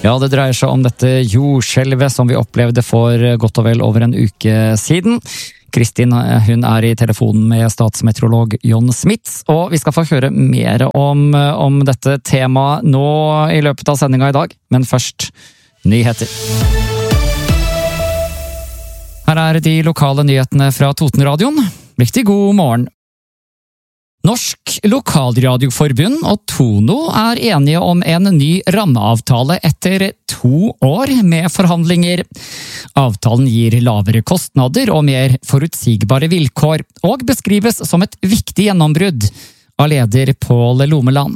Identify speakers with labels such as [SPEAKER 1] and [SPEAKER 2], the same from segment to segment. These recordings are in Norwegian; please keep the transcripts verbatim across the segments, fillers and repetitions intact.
[SPEAKER 1] Ja, det dreier seg om dette jordskjelvet som vi opplevde for godt og vel over en uke siden. Kristin, hun er i telefonen med statsmeteorolog Jon Smits, og vi skal få høre mer om, om dette temaet nå i løpet av sendinga i dag. Men først, nyheter. Her er de lokale nyhetene fra Totenradioen. Riktig god morgen. Norsk Lokalradioforbund og Tono er enige om en ny rammeavtale etter to år med forhandlinger. Avtalen gir lavere kostnader og mer forutsigbare vilkår, og beskrives som et viktig gjennombrudd av leder Pål Lomeland.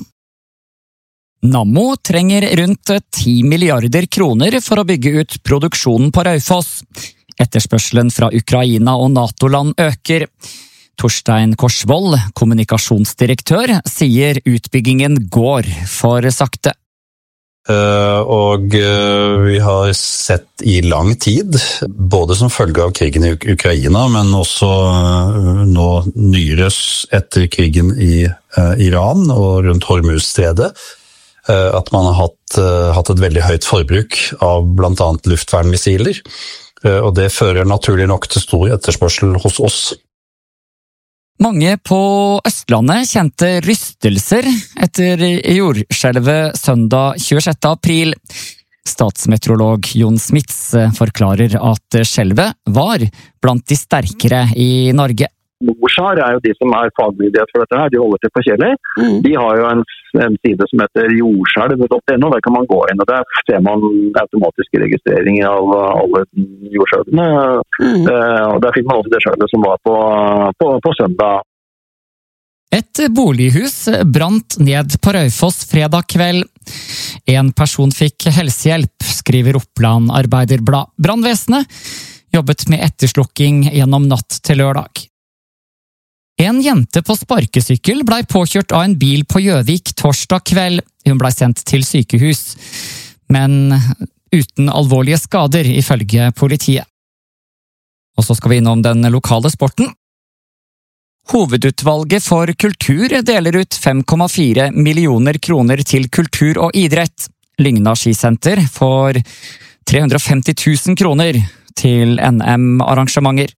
[SPEAKER 1] Nammo trenger rundt ti milliarder kroner for å bygge ut produksjonen på Raufoss. Etterspørselen fra Ukraina og NATO-land øker. Torstein Korsvold, kommunikasjonsdirektør, sier utbyggingen går for sakte.
[SPEAKER 2] Uh, og uh, vi har sett i lang tid, både som følge av krigen i Ukraina, men også uh, nå nyere etter krigen i uh, Iran og rundt Hormuzstredet, uh, at man har hatt, uh, hatt et veldig høyt forbruk av blant annet luftvernmissiler. Og det fører naturlig nok til stor etterspørsel hos oss.
[SPEAKER 1] Mange på Østlandet kjente rystelser etter jordskjelvet søndag tjuesjette april. Statsmeteorolog Jon Smits forklarer at skjelvet var blant de sterkere i Norge.
[SPEAKER 3] NORSAR er jo de som er fagmyndighet for dette her, de holder til på Kjeller. Mm. De har jo en, en side som heter jordskjelv punktum no, der kan man gå inn, og der ser man automatiske registreringer av alle jordskjelvene. Mm. Uh, og der finner man også det skjelvet som var på, på, på søndag.
[SPEAKER 1] Et bolighus brant ned på Raufoss fredag kveld. En person fikk helsehjelp, skriver Oppland Arbeiderblad. Brannvesenet jobbet med etterslukking gjennom natt til lørdag. En jente på sparkesykkel ble påkjørt av en bil på Gjøvik torsdag kveld. Hun ble sendt til sykehus, men uten alvorlige skader, ifølge politiet. Og så skal vi innom den lokale sporten. Hovedutvalget for kultur deler ut fem komma fire millioner kroner til kultur og idrett. Lygna skisenter får tre hundre og femti tusen kroner til N M-arrangementer.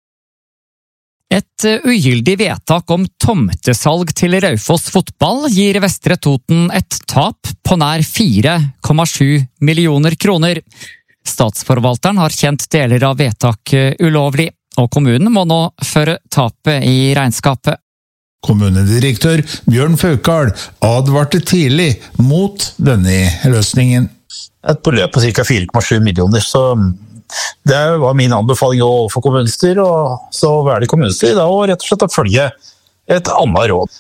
[SPEAKER 1] Et ugyldig vedtak om tomtesalg til Raufoss fotball gir Vestre Toten et tap på nær fire komma sju millioner kroner. Statsforvalteren har kjent deler av vedtaket ulovlig, og kommunen må nå føre tapet i regnskapet.
[SPEAKER 4] Kommunedirektør Bjørn Faukal advarte tidlig mot denne løsningen.
[SPEAKER 5] Et beløp på ca. fire komma sju millioner, så det var min anbefaling overfor kommunestyret, og så var det kommunestyret da, og rett og slett å følge et annet råd.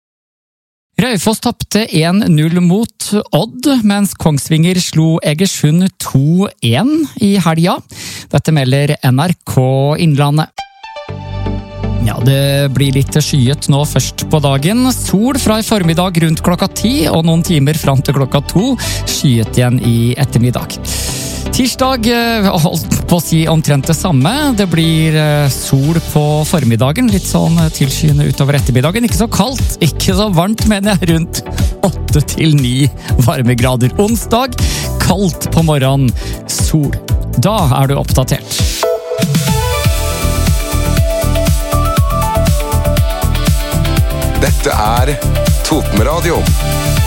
[SPEAKER 1] Raufoss tappte en null mot Odd, mens Kongsvinger slo Egersund to én i helga. Dette melder N R K Innlandet. Ja, det blir litt skyet nå først på dagen. Sol fra i formiddag rundt klokka ti, og noen timer fram til klokka to. Skyet igjen i ettermiddag. Tirsdag, holdt på å si omtrent det samme. Det blir sol på formiddagen, litt sånn tilskyende utover ettermiddagen. Ikke så kaldt, ikke så varmt, mener jeg, rundt åtte til ni varmegrader. Onsdag, kaldt på morgenen, sol. Da er du oppdatert.
[SPEAKER 6] Dette er Totenradio.